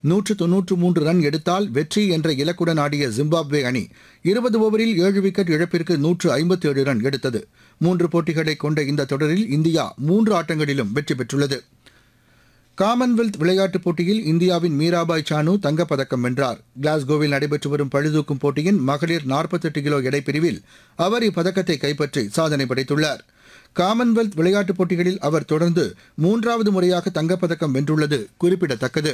193 run எடுத்தால் வெற்றி என்ற இலக்குடன் ஆடிய ஜிம்பாப்வே அணி 20 ஓவரில் 7 விக்கெட் இழப்பிற்கு 157 ரன் எடுத்தது. 3 போட்டிகளை கொண்ட இந்த தொடரில் இந்தியா 3 ஆட்டங்களிலும் வெற்றி பெற்றுள்ளது. காமன்வெல்த் விளையாட்டுப் போட்டியில் இந்தியாவின் மீராபாய் சானு தங்கப்பதக்கம் வென்றார். கிளாஸ்கோவில் நடைபெற்று வரும் பளுதூக்கும் போட்டியின் மகளிர் 48 கிலோ எடைப்பிரிவில் அவர் இப்பதக்கத்தை கைப்பற்றி சாதனை படைத்துள்ளார். காமன்வெல்த் விளையாட்டுப் போட்டிகளில் அவர் தொடர்ந்து 3வது முறையாக தங்கப்பதக்கம் வென்றுள்ளது குறிப்பிடத்தக்கது.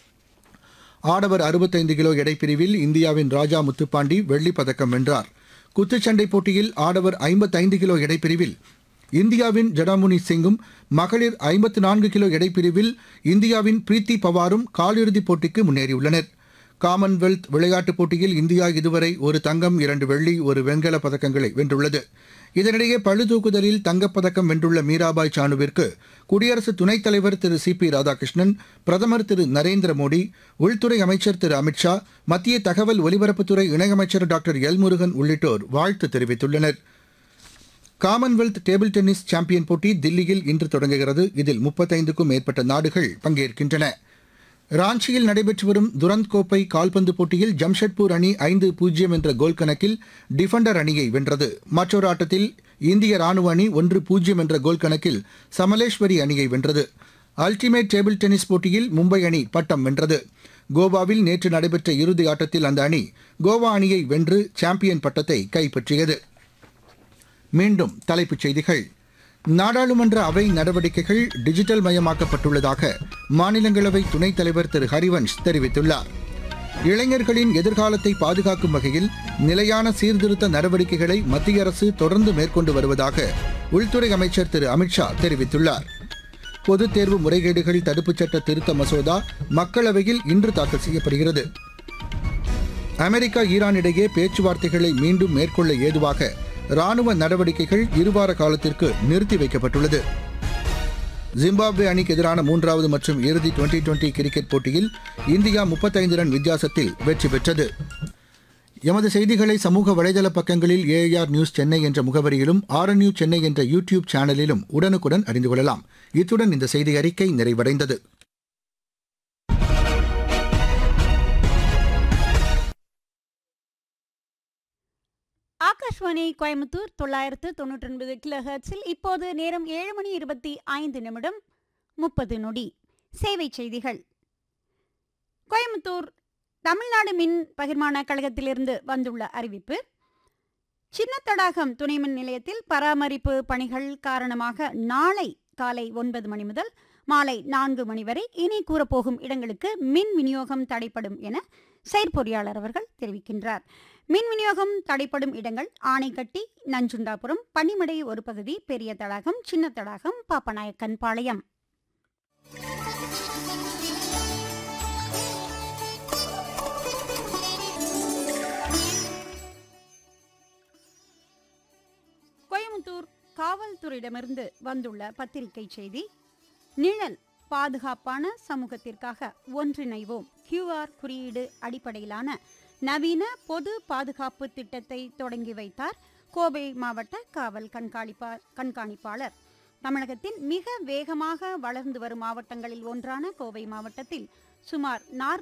ஆடவர் 65 கிலோ எடைப்பிரிவில் இந்தியாவின் ராஜா முத்துப்பாண்டி வெள்ளிப் பதக்கம் வென்றார். குத்துச்சண்டை போட்டியில் ஆடவர் 55 கிலோ எடைப்பிரிவில் இந்தியாவின் ஜடாமுனி சிங்கும், மகளிர் 54 கிலோ எடைப்பிரிவில் இந்தியாவின் பிரீத்தி பவாரும் காலிறுதிப் போட்டிக்கு முன்னேறியுள்ளனர். காமன்வெல்த் விளையாட்டுப் போட்டியில் இந்தியா இதுவரை ஒரு தங்கம், 2 வெள்ளி, 1 வெண்கலப் பதக்கங்களை வென்றுள்ளது. இதனிடையே பளுதூக்குதலில் தங்கப்பதக்கம் வென்றுள்ள மீராபாய் சானுவிற்கு குடியரசு துணைத் தலைவர் திரு சி.பி. ராதாகிருஷ்ணன், பிரதமர் திரு நரேந்திர மோடி, உள்துறை அமைச்சர் திரு அமித்ஷா, மத்திய தகவல் ஒலிபரப்புத்துறை இணையமைச்சர் டாக்டர் எல் முருகன் உள்ளிட்டோர் வாழ்த்து தெரிவித்துள்ளனர். காமன்வெல்த் டேபிள் டென்னிஸ் சாம்பியன் போட்டி தில்லியில் இன்று தொடங்குகிறது. இதில் 35க்கும் மேற்பட்ட நாடுகள் பங்கேற்கின்றன. ராஞ்சியில் நடைபெற்று வரும் துரந்த் கோப்பை கால்பந்து போட்டியில் ஜம்ஷெட்பூர் அணி 5-0 என்ற கோல் கணக்கில் டிஃபெண்டர் அணியை வென்றது. மற்றொரு ஆட்டத்தில் இந்திய ராணுவ அணி 1-0 என்ற கோல் கணக்கில் சமலேஸ்வரி அணியை வென்றது. அல்டிமேட் டேபிள் டென்னிஸ் போட்டியில் மும்பை அணி பட்டம் வென்றது. கோவாவில் நேற்று நடைபெற்ற இறுதி ஆட்டத்தில் அந்த அணி கோவா அணியை வென்று சாம்பியன் பட்டத்தை கைப்பற்றியது. மீண்டும் தலைப்புச் செய்திகள். நாடாளுமன்ற அவை நடவடிக்கைகள் டிஜிட்டல் மயமாக்கப்பட்டுள்ளதாக மாநிலங்களவை துணைத் தலைவர் திரு ஹரிவன்ஷ் தெரிவித்துள்ளார். இளைஞர்களின் எதிர்காலத்தை பாதுகாக்கும் வகையில் நிலையான சீர்திருத்த நடவடிக்கைகளை மத்திய அரசு தொடர்ந்து மேற்கொண்டு வருவதாக உள்துறை அமைச்சர் திரு அமித்ஷா தெரிவித்துள்ளார். பொதுத் தேர்வு முறைகேடுகள் தடுப்புச் சட்ட திருத்த மசோதா மக்களவையில் இன்று தாக்கல் செய்யப்படுகிறது. அமெரிக்கா ஈரான் இடையே பேச்சுவார்த்தைகளை மீண்டும் மேற்கொள்ள ஏதுவாக ராணுவ நடவடிக்கைகள் 2 வார காலத்திற்கு நிறுத்தி வைக்கப்பட்டுள்ளது. ஜிம்பாப்வே அணிக்கு எதிரான 3வது மற்றும் இறுதி டுவெண்டி கிரிக்கெட் போட்டியில் இந்தியா 35 ரன் வித்தியாசத்தில் வெற்றி பெற்றது. எமது செய்திகளை சமூக வலைதள பக்கங்களில் AIR நியூஸ் சென்னை என்ற முகவரியிலும் RNU சென்னை என்ற யூடியூப் சேனலிலும் உடனுக்குடன் அறிந்து கொள்ளலாம். இத்துடன் இந்த செய்தி அறிக்கை நிறைவடைந்தது. ஆகாஷ்வாணி கோயம்புத்தூர் 999 கிலோஹெர்ட்ஸில் இப்போது நேரம் 7:25 சேவை செய்திகள். கோயம்புத்தூர் தமிழ்நாடு மின் பகிர்மான கழகத்திலிருந்து வந்துள்ள அறிவிப்பு. சின்னத்தடாகம் துணை மின் நிலையத்தில் பராமரிப்பு பணிகள் காரணமாக நாளை காலை 9 மணி முதல் மாலை 4 மணி வரை இனி கூறப்போகும் இடங்களுக்கு மின் விநியோகம் தடைப்படும் என செயற்பொறியாளர் அவர்கள் தெரிவிக்கின்றார். மின் விநியோகம் தடைப்படும் இடங்கள் ஆனைக்கட்டி, நஞ்சுண்டாபுரம், பன்னிமடை ஒரு பகுதி, பெரிய தடாகம், சின்ன தடாகம், பாப்பநாயக்கன் பாளையம். கோயம்புத்தூர் காவல்துறையிடமிருந்து வந்துள்ள பத்திரிகை செய்தி. நிழல் பாதுகாப்பான சமூகத்திற்காக ஒன்றிணைவோம் QR குறியீடு அடிப்படையிலான நவீன பொது பாதுகாப்பு திட்டத்தை தொடங்கி வைத்தார் கோவை மாவட்ட காவல் கண்காணிப்பாளர். தமிழகத்தின் மிக வேகமாக வளர்ந்து வரும் மாவட்டங்களில் ஒன்றான கோவை மாவட்டத்தில் சுமார்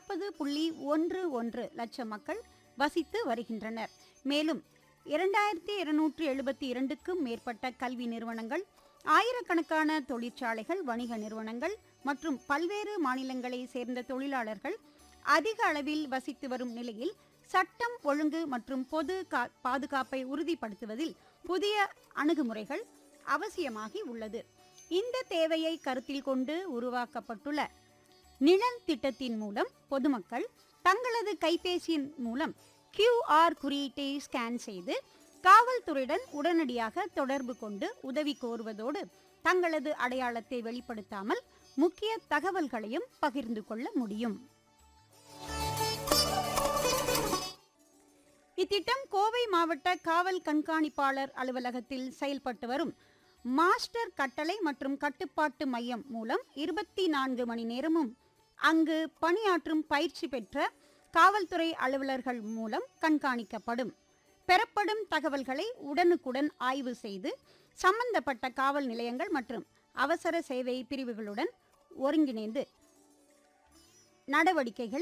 40.11 லட்சம் மக்கள் வசித்து வருகின்றனர். மேலும் 2272க்கும் மேற்பட்ட கல்வி நிறுவனங்கள், ஆயிரக்கணக்கான தொழிற்சாலைகள், வணிக நிறுவனங்கள் மற்றும் பல்வேறு மாநிலங்களை சேர்ந்த தொழிலாளர்கள் அதிக அளவில் வசித்து வரும் நிலையில் சட்டம் ஒழுங்கு மற்றும் பொது பாதுகாப்பை உறுதிப்படுத்துவதில் புதிய அணுகுமுறைகள் அவசியமாகி உள்ளது. இந்த தேவையை கருத்தில் கொண்டு உருவாக்கப்பட்டுள்ள நிழல் திட்டத்தின் மூலம் பொதுமக்கள் தங்களது கைபேசியின் மூலம் QR குறியீட்டை ஸ்கேன் செய்து காவல்துறையுடன் உடனடியாக தொடர்பு கொண்டு உதவி கோருவதோடு தங்களது அடையாளத்தை வெளிப்படுத்தாமல் முக்கிய தகவல்களையும் பகிர்ந்து கொள்ள முடியும். இத்திட்டம் கோவை மாவட்ட காவல் கண்காணிப்பாளர் அலுவலகத்தில் செயல்பட்டு வரும் மாஸ்டர் கட்டளை மற்றும் கட்டுப்பாட்டு மையம் மூலம் 24 மணி நேரமும் அங்கு பணியாற்றும் பயிற்சி பெற்ற காவல்துறை அலுவலர்கள் மூலம் கண்காணிக்கப்படும். பெறப்படும் தகவல்களை உடனுக்குடன் ஆய்வு செய்து சம்பந்தப்பட்ட காவல் நிலையங்கள் மற்றும் அவசர சேவை பிரிவுகளுடன் ஒருங்கிணைந்து நடவடிக்கைகளை